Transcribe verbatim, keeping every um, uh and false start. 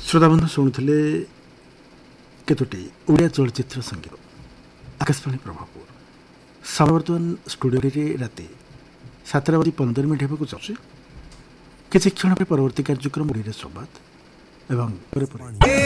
श्रोताबंधु शुणुले केतोटी ओडिया चलचित्र संगीत आकाशवाणी प्रभावपुर समय बर्तमान स्टूडियो राति सातटा बजी पंदर मिनिट होगा जाऊँ किसी क्षण पर परवर्ती कार्यक्रम ओडिया संवाद एवं